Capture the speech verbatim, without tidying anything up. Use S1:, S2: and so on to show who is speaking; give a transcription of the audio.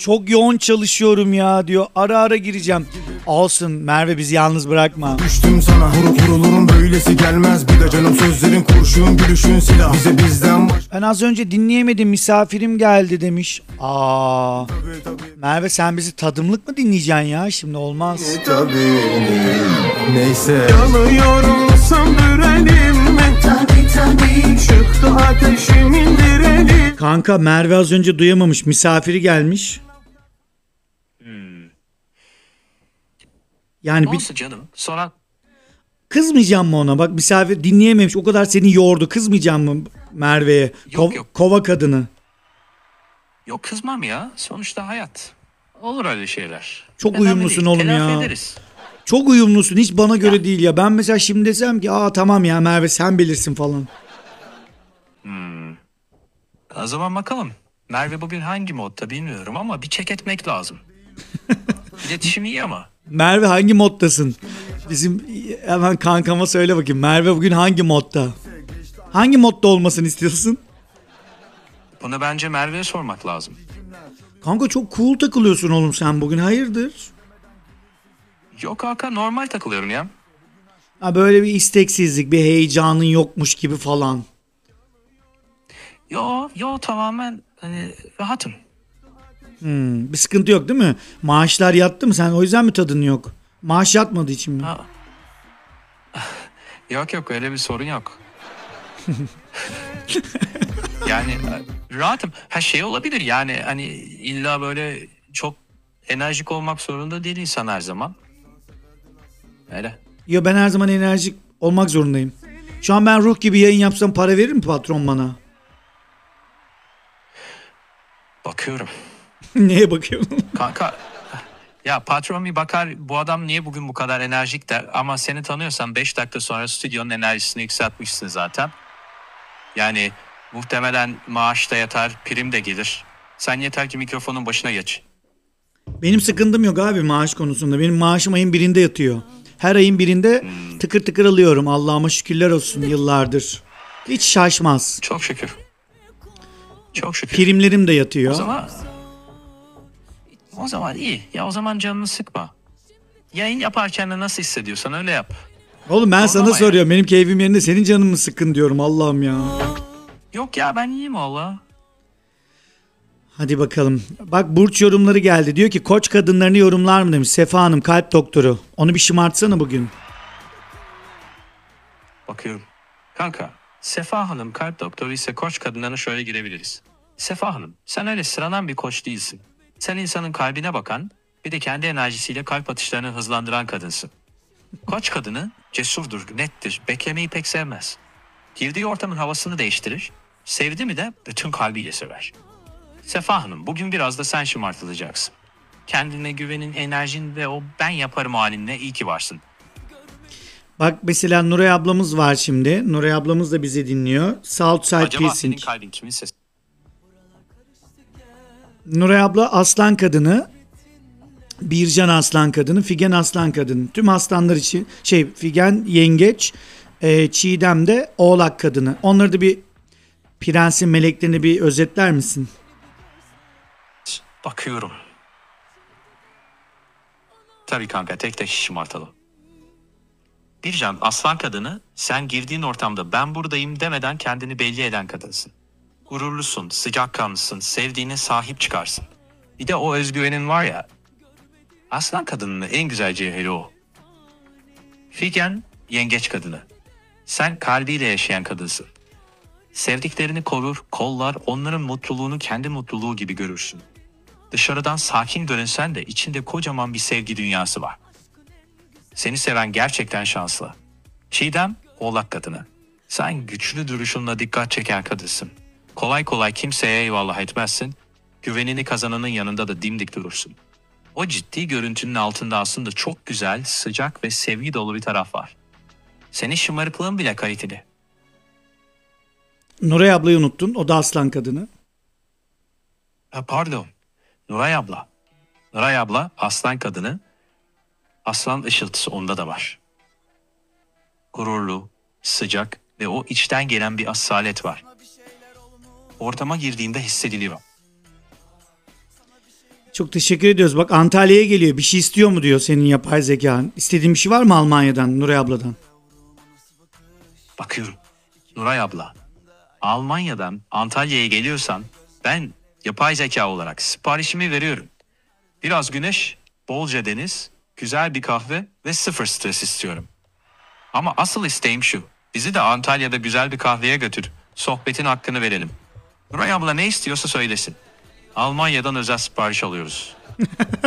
S1: çok yoğun çalışıyorum ya diyor. Ara ara gireceğim. Olsun Merve, bizi yalnız bırakma.
S2: Düştüm sana vuru vurulurum, böylesi gelmez bir de canım, sözlerin kurşun gülüşün silah bize bizden baş...
S1: Ben az önce dinleyemedim, misafirim geldi demiş. Aa, tabii, tabii. Merve sen bizi tadımlık mı dinleyeceksin ya, şimdi olmaz.
S2: E, tabii neyse. Yanıyorum söndürelim mi? Tabii tabii. Çıktı ateşim indirelim.
S1: Kanka Merve az önce duyamamış, misafiri gelmiş. Yani bir...
S3: Olsun canım. Sonra
S1: Kızmayacağım mı ona? Bak misafir dinleyememiş. O kadar seni yordu. Kızmayacağım mı Merve'ye?
S3: Yok,
S1: Ko-
S3: yok.
S1: Kova kadını.
S3: yok kızmam ya. Sonuçta hayat. Olur öyle şeyler.
S1: Çok
S3: Önemli
S1: uyumlusun
S3: değil.
S1: oğlum
S3: Telafi
S1: ya.
S3: ederiz.
S1: Çok uyumlusun. Hiç bana göre
S3: Ya.
S1: değil ya. Ben mesela şimdi desem ki aa tamam ya Merve sen bilirsin falan.
S3: O zaman bakalım. Merve bugün hangi modda bilmiyorum ama bir check etmek lazım. İletişim iyi ama.
S1: Merve hangi moddasın? Bizim hemen kankama söyle bakayım. Merve bugün hangi modda? Hangi modda olmasını istiyorsun?
S3: Bunu bence Merve'ye sormak lazım.
S1: Kanka çok cool takılıyorsun oğlum sen bugün. Hayırdır?
S3: Yok Hakan, normal takılıyorum ya.
S1: Ha böyle bir isteksizlik, bir heyecanın yokmuş gibi falan.
S3: Yo yo tamamen hani rahatım.
S1: Hmm, bir sıkıntı yok değil mi? Maaşlar yattı mı? Sen o yüzden mi tadın yok? Maaş yatmadığı için mi?
S3: Ha. Yok yok, öyle bir sorun yok. Yani e, rahatım. Her şey olabilir yani, hani illa böyle çok enerjik olmak zorunda değil insan her zaman. Öyle.
S1: Ya ben her zaman enerjik olmak zorundayım. Şu an ben ruh gibi yayın yapsam para verir mi patron bana?
S3: Bakıyorum.
S1: Neye bakıyorsun?
S3: Kanka ya patron bir bakar, bu adam niye bugün bu kadar enerjik der, ama seni tanıyorsam beş dakika sonra stüdyonun enerjisini yükseltmişsin zaten. Yani muhtemelen maaş da yatar, prim de gelir. Sen yeter ki mikrofonun başına geç.
S1: Benim sıkıntım yok abi maaş konusunda. Benim maaşım ayın birinde yatıyor. Her ayın birinde
S3: Hmm.
S1: tıkır tıkır alıyorum. Allah'ıma şükürler olsun yıllardır. Hiç şaşmaz.
S3: Çok şükür. Çok şükür.
S1: Primlerim de yatıyor.
S3: O zaman o zaman iyi. Ya o zaman canını sıkma. Yayın yaparken de nasıl hissediyorsan öyle yap.
S1: Oğlum ben sana
S3: Zorlama
S1: soruyorum. Benim keyfim yerinde, senin canın mı sıkkın diyorum Allah'ım ya.
S3: Yok ya, ben iyiyim valla.
S1: Hadi bakalım. Bak burç yorumları geldi. Diyor ki koç kadınlarını yorumlar mı demiş. Sefa Hanım kalp doktoru. Onu bir şımartsana bugün.
S3: Bakıyorum. Kanka, Sefa Hanım kalp doktoru ise koç kadınlarına şöyle girebiliriz. Sefa Hanım, sen öyle sıradan bir koç değilsin. Sen insanın kalbine bakan, bir de kendi enerjisiyle kalp atışlarını hızlandıran kadınsın. Koç kadını cesurdur, nettir, beklemeyi pek sevmez. Girdiği ortamın havasını değiştirir, sevdi mi de bütün kalbiyle sever. Sefa Hanım, bugün biraz da sen şımartılacaksın. Kendine güvenin, enerjin ve o ben yaparım halinle iyi ki varsın.
S1: Bak mesela Nuray ablamız var şimdi. Nuray ablamız da bizi dinliyor. Southside
S3: Acaba
S1: Piercing.
S3: senin kalbin kimin sesi?
S1: Nuray abla aslan kadını. Bircan aslan kadını. Figen aslan kadını. Tüm aslanlar için şey Figen yengeç. E, Çiğdem de oğlak kadını. Onları da bir prensin meleklerini bir özetler misin?
S3: Bakıyorum. Tabii kanka, tek tek şımartalım. Bircan aslan kadını, sen girdiğin ortamda ben buradayım demeden kendini belli eden kadınsın. Gururlusun, sıcakkanlısın, sevdiğine sahip çıkarsın. Bir de o özgüvenin var ya, aslan kadının en güzel cevheri o. Figen yengeç kadını. Sen kalbiyle yaşayan kadınsın. Sevdiklerini korur, kollar, onların mutluluğunu kendi mutluluğu gibi görürsün. Dışarıdan sakin görünsen de içinde kocaman bir sevgi dünyası var. Seni seven gerçekten şanslı. Çiğdem, oğlak kadını. Sen güçlü duruşunla dikkat çeken kadınsın. Kolay kolay kimseye eyvallah etmezsin. Güvenini kazananın yanında da dimdik durursun. O ciddi görüntünün altında aslında çok güzel, sıcak ve sevgi dolu bir taraf var. Senin şımarıklığın bile kaliteli.
S1: Nuray ablayı unuttun. O da aslan kadını.
S3: Ha, pardon. Nuray abla. Nuray abla aslan kadını. Aslan ışıltısı onda da var. Gururlu, sıcak ve o içten gelen bir asalet var. Ortama girdiğinde hissediliyor.
S1: Çok teşekkür ediyoruz. Bak Antalya'ya geliyor. Bir şey istiyor mu diyor senin yapay zekan. İstediğin bir şey var mı Almanya'dan, Nuray abladan?
S3: Bakıyorum. Nuray abla, Almanya'dan Antalya'ya geliyorsan ben yapay zeka olarak siparişimi veriyorum. Biraz güneş, bolca deniz, güzel bir kahve ve sıfır stres istiyorum. Ama asıl isteğim şu. Bizi de Antalya'da güzel bir kahveye götür. Sohbetin hakkını verelim. Nuray abla ne istiyorsa söylesin. Almanya'dan özel sipariş alıyoruz.